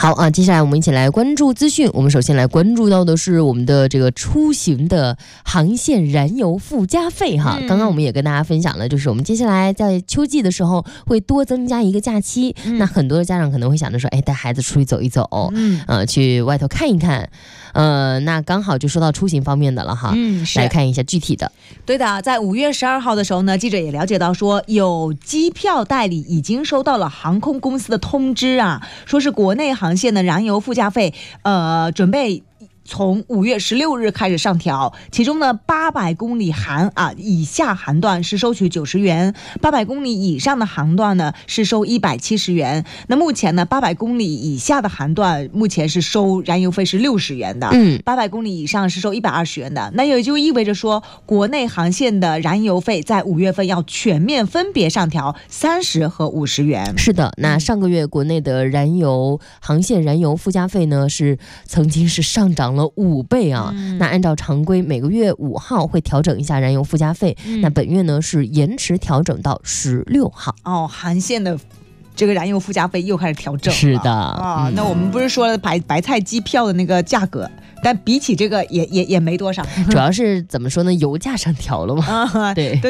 好啊，接下来我们一起来关注资讯。我们首先来关注到的是我们的这个出行的航线燃油附加费哈。刚刚我们也跟大家分享了，就是我们接下来在秋季的时候会多增加一个假期。那很多的家长可能会想着说，哎，带孩子出去走一走，去外头看一看。那刚好就说到出行方面的了哈。来看一下具体的。 对的，在5月12号的时候呢，记者也了解到说，有机票代理已经收到了航空公司的通知啊，说是国内航线的燃油附加费，准备从5月16日开始上调，其中呢800公里以下航段是收取90元，800公里以上的航段呢是收170元。那目前呢800公里以下的航段目前是收燃油费是60元的，800公里以上是收120元的。那也就意味着说，国内航线的燃油费在5月份要全面分别上调30和50元。 是的，那上个月国内的航线燃油附加费呢是曾经是上涨了5倍啊。那按照常规每个月5号会调整一下燃油附加费，那本月呢是延迟调整到16号。 航线的这个燃油附加费又开始调整了。 是的那我们不是说了白菜机票的那个价格，但比起这个也没多少， 主要是怎么说呢，油价上调了嘛。对。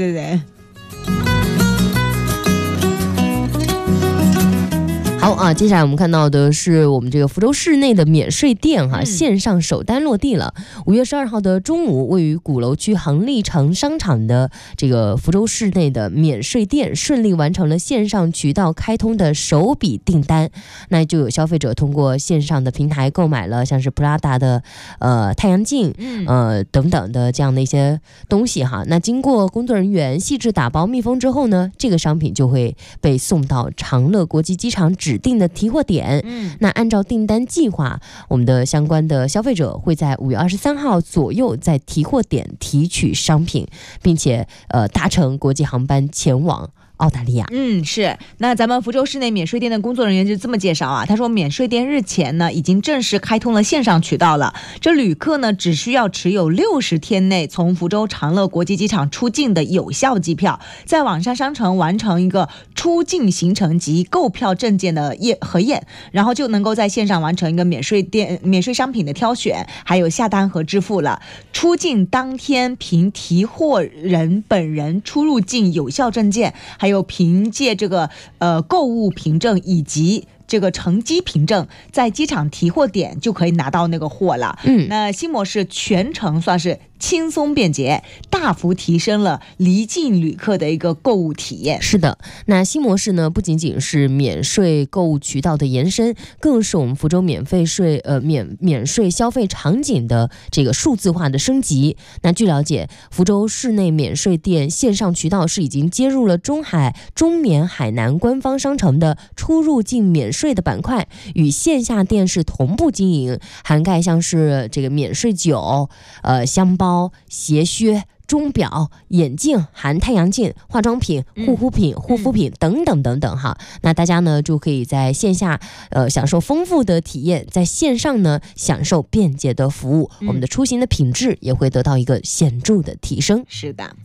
好啊，接下来我们看到的是我们这个福州市内的免税店线上首单落地了。5月12号的中午，位于鼓楼区恒利城商场的这个福州市内的免税店顺利完成了线上渠道开通的首笔订单。那就有消费者通过线上的平台购买了像是 Prada 的太阳镜等等的这样的一些东西哈。那经过工作人员细致打包密封之后呢，这个商品就会被送到长乐国际机场指定的提货点。那按照订单计划，我们的相关的消费者会在5月23号左右在提货点提取商品，并且搭乘国际航班前往澳大利亚。 是。那咱们福州市内免税店的工作人员就这么介绍啊，他说免税店日前呢已经正式开通了线上渠道了，这旅客呢只需要持有60天内从福州长乐国际机场出境的有效机票，在网上商城完成一个出境行程及购票证件的核验，然后就能够在线上完成一个免税商品的挑选，还有下单和支付了。出境当天凭提货人本人出入境有效证件，还有凭借这个购物凭证以及这个乘机凭证，在机场提货点就可以拿到那个货了。那新模式全程算是轻松便捷，大幅提升了离境旅客的一个购物体验。 是的，那新模式呢不仅仅是免税购物渠道的延伸，更是我们福州免税消费场景的这个数字化的升级。那据了解，福州市内免税店线上渠道是已经接入了中缅海南官方商城的出入境免税的板块，与线下店是同步经营，涵盖像是这个免税酒、箱包、鞋靴、钟表、眼镜、含太阳镜、化妆品、护肤品等等等等哈。那大家呢就可以在线下享受丰富的体验，在线上呢享受便捷的服务，我们的出行的品质也会得到一个显著的提升。 是的。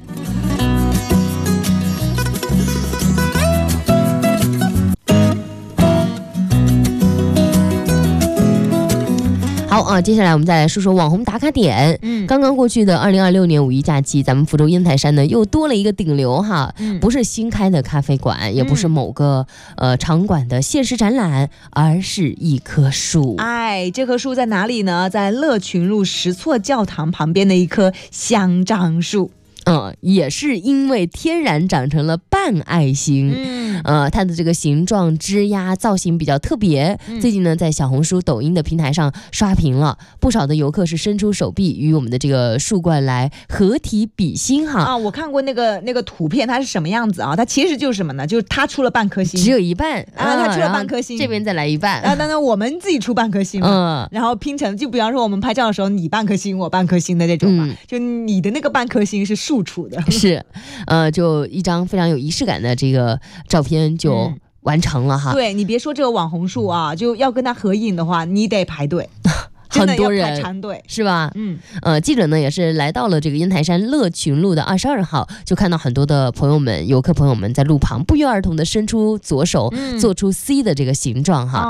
好啊，接下来我们再来说说网红打卡点。刚刚过去的2026年5一假期，咱们福州烟台山呢又多了一个顶流哈，不是新开的咖啡馆，也不是某个场馆的限时展览，而是一棵树。 这棵树在哪里呢？在乐群路石错教堂旁边的一棵香樟树。 也是因为天然长成了半爱心。它的这个形状、枝丫、造型比较特别。最近呢，在小红书、抖音的平台上刷屏了，不少的游客是伸出手臂与我们的这个树冠来合体比心哈。 我看过那个图片，它是什么样子啊？它其实就是什么呢？就是它出了半颗星， 只有一半它出了半颗星， 这边再来一半。 那我们自己出半颗星嘛，然后拼成，就比方说我们拍照的时候，你半颗星，我半颗星的这种嘛，就你的那个半颗星是树出的。 是，就一张非常有仪式感的这个照片就完成了哈。 对，你别说这个网红树啊，就要跟它合影的话，你得排队。 很多人排长队是吧？记者呢也是来到了这个烟台山乐群路的22号，就看到很多的游客朋友们在路旁不约而同的伸出左手，做出 C 的这个形状哈。